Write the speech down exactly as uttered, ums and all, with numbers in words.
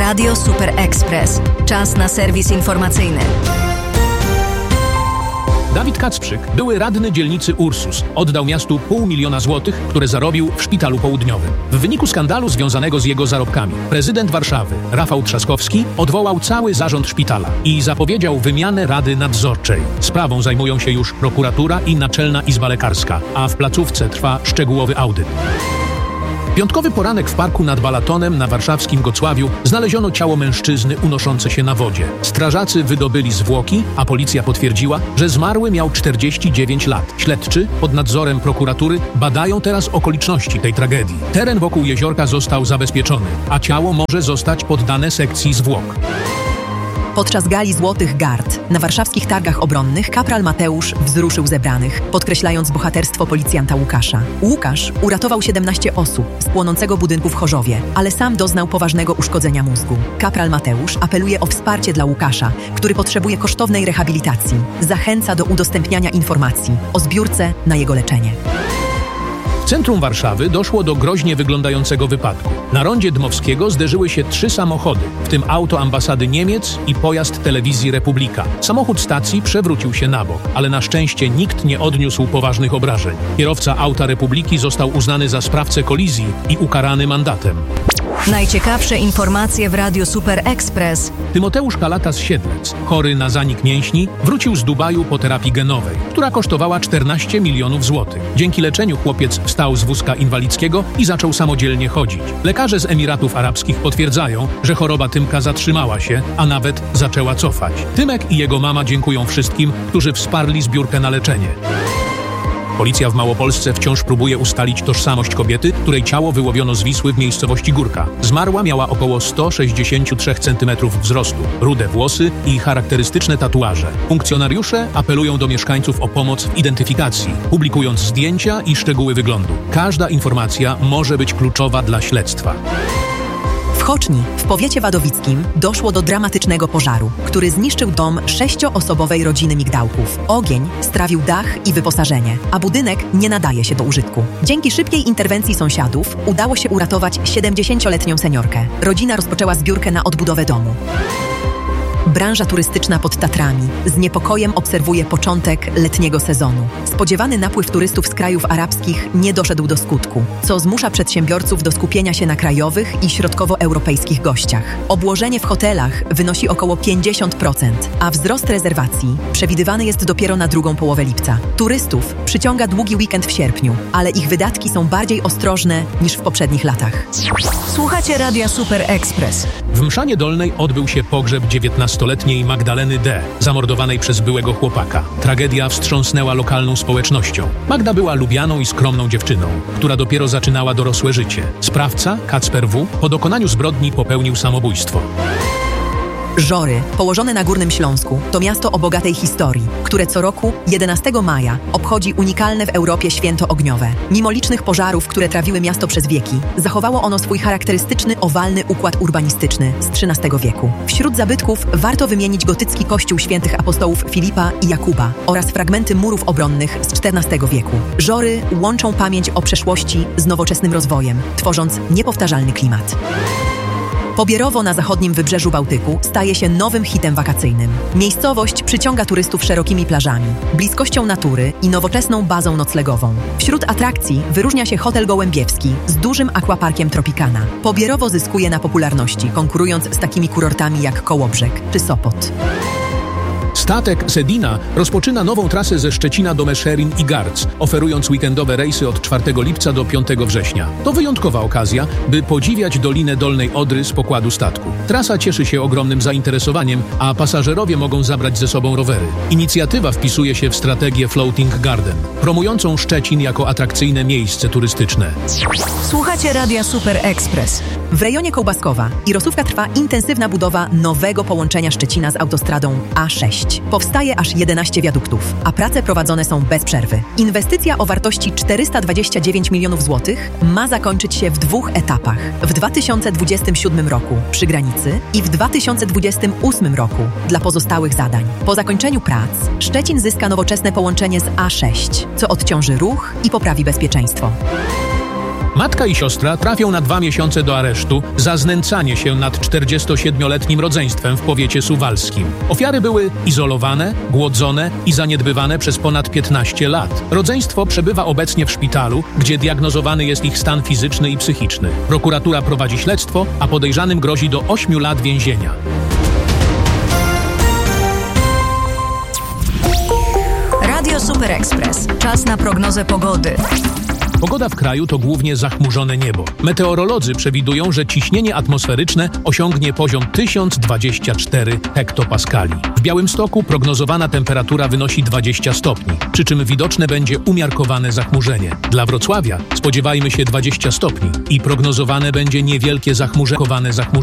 Radio Super Express. Czas na serwis informacyjny. Dawid Kacprzyk, były radny dzielnicy Ursus, oddał miastu pół miliona złotych, które zarobił w Szpitalu Południowym. W wyniku skandalu związanego z jego zarobkami prezydent Warszawy, Rafał Trzaskowski, odwołał cały zarząd szpitala i zapowiedział wymianę Rady Nadzorczej. Sprawą zajmują się już prokuratura i Naczelna Izba Lekarska, a w placówce trwa szczegółowy audyt. Piątkowy poranek w parku nad Balatonem na warszawskim Gocławiu znaleziono ciało mężczyzny unoszące się na wodzie. Strażacy wydobyli zwłoki, a policja potwierdziła, że zmarły miał czterdzieści dziewięć lat. Śledczy pod nadzorem prokuratury badają teraz okoliczności tej tragedii. Teren wokół jeziorka został zabezpieczony, a ciało może zostać poddane sekcji zwłok. Podczas gali Złotych Gard na warszawskich targach obronnych kapral Mateusz wzruszył zebranych, podkreślając bohaterstwo policjanta Łukasza. Łukasz uratował siedemnaście osób z płonącego budynku w Chorzowie, ale sam doznał poważnego uszkodzenia mózgu. Kapral Mateusz apeluje o wsparcie dla Łukasza, który potrzebuje kosztownej rehabilitacji. Zachęca do udostępniania informacji o zbiórce na jego leczenie. W centrum Warszawy doszło do groźnie wyglądającego wypadku. Na rondzie Dmowskiego zderzyły się trzy samochody, w tym auto ambasady Niemiec i pojazd telewizji Republika. Samochód stacji przewrócił się na bok, ale na szczęście nikt nie odniósł poważnych obrażeń. Kierowca auta Republiki został uznany za sprawcę kolizji i ukarany mandatem. Najciekawsze informacje w Radiu Super Express. Tymoteusz Kalata z Siedlec, chory na zanik mięśni, wrócił z Dubaju po terapii genowej, która kosztowała czternaście milionów złotych. Dzięki leczeniu chłopiec wstał z wózka inwalidzkiego i zaczął samodzielnie chodzić. Lekarze z Emiratów Arabskich potwierdzają, że choroba Tymka zatrzymała się, a nawet zaczęła cofać. Tymek i jego mama dziękują wszystkim, którzy wsparli zbiórkę na leczenie. Policja w Małopolsce wciąż próbuje ustalić tożsamość kobiety, której ciało wyłowiono z Wisły w miejscowości Górka. Zmarła miała około sto sześćdziesiąt trzy centymetrów wzrostu, rude włosy i charakterystyczne tatuaże. Funkcjonariusze apelują do mieszkańców o pomoc w identyfikacji, publikując zdjęcia i szczegóły wyglądu. Każda informacja może być kluczowa dla śledztwa. W Choczni, w powiecie wadowickim, doszło do dramatycznego pożaru, który zniszczył dom sześcioosobowej rodziny migdałków. Ogień strawił dach i wyposażenie, a budynek nie nadaje się do użytku. Dzięki szybkiej interwencji sąsiadów udało się uratować siedemdziesięcioletnią seniorkę. Rodzina rozpoczęła zbiórkę na odbudowę domu. Branża turystyczna pod Tatrami z niepokojem obserwuje początek letniego sezonu. Spodziewany napływ turystów z krajów arabskich nie doszedł do skutku, co zmusza przedsiębiorców do skupienia się na krajowych i środkowoeuropejskich gościach. Obłożenie w hotelach wynosi około pięćdziesiąt procent, a wzrost rezerwacji przewidywany jest dopiero na drugą połowę lipca. Turystów przyciąga długi weekend w sierpniu, ale ich wydatki są bardziej ostrożne niż w poprzednich latach. Słuchacie Radia Super Express. W Mszanie Dolnej odbył się pogrzeb dziewiętnastoletniej Magdaleny D., zamordowanej przez byłego chłopaka. Tragedia wstrząsnęła lokalną społecznością. Magda była lubianą i skromną dziewczyną, która dopiero zaczynała dorosłe życie. Sprawca, Kacper W., po dokonaniu zbrodni popełnił samobójstwo. Żory, położone na Górnym Śląsku, to miasto o bogatej historii, które co roku jedenastego maja obchodzi unikalne w Europie święto ogniowe. Mimo licznych pożarów, które trawiły miasto przez wieki, zachowało ono swój charakterystyczny, owalny układ urbanistyczny z trzynastego wieku. Wśród zabytków warto wymienić gotycki kościół świętych apostołów Filipa i Jakuba oraz fragmenty murów obronnych z czternastego wieku. Żory łączą pamięć o przeszłości z nowoczesnym rozwojem, tworząc niepowtarzalny klimat. Pobierowo na zachodnim wybrzeżu Bałtyku staje się nowym hitem wakacyjnym. Miejscowość przyciąga turystów szerokimi plażami, bliskością natury i nowoczesną bazą noclegową. Wśród atrakcji wyróżnia się hotel Gołębiewski z dużym aquaparkiem Tropicana. Pobierowo zyskuje na popularności, konkurując z takimi kurortami jak Kołobrzeg czy Sopot. Statek Sedina rozpoczyna nową trasę ze Szczecina do Meszherin i Garc, oferując weekendowe rejsy od czwartego lipca do piątego września. To wyjątkowa okazja, by podziwiać Dolinę Dolnej Odry z pokładu statku. Trasa cieszy się ogromnym zainteresowaniem, a pasażerowie mogą zabrać ze sobą rowery. Inicjatywa wpisuje się w strategię Floating Garden, promującą Szczecin jako atrakcyjne miejsce turystyczne. Słuchacie Radia Super Express. W rejonie Kołbaskowa i Rosówka trwa intensywna budowa nowego połączenia Szczecina z autostradą A sześć. Powstaje aż jedenaście wiaduktów, a prace prowadzone są bez przerwy. Inwestycja o wartości czterysta dwadzieścia dziewięć milionów złotych ma zakończyć się w dwóch etapach. W dwa tysiące dwudziestym siódmym roku przy granicy i w dwa tysiące dwudziestym ósmym roku dla pozostałych zadań. Po zakończeniu prac Szczecin zyska nowoczesne połączenie z A sześć, co odciąży ruch i poprawi bezpieczeństwo. Matka i siostra trafią na dwa miesiące do aresztu za znęcanie się nad czterdziestosiedmioletnim rodzeństwem w powiecie suwalskim. Ofiary były izolowane, głodzone i zaniedbywane przez ponad piętnaście lat. Rodzeństwo przebywa obecnie w szpitalu, gdzie diagnozowany jest ich stan fizyczny i psychiczny. Prokuratura prowadzi śledztwo, a podejrzanym grozi do ośmiu lat więzienia. Radio Super Express. Czas na prognozę pogody. Pogoda w kraju to głównie zachmurzone niebo. Meteorolodzy przewidują, że ciśnienie atmosferyczne osiągnie poziom tysiąc dwadzieścia cztery hektopaskali. W Białymstoku prognozowana temperatura wynosi dwadzieścia stopni, przy czym widoczne będzie umiarkowane zachmurzenie. Dla Wrocławia spodziewajmy się dwadzieścia stopni i prognozowane będzie niewielkie zachmurzenie.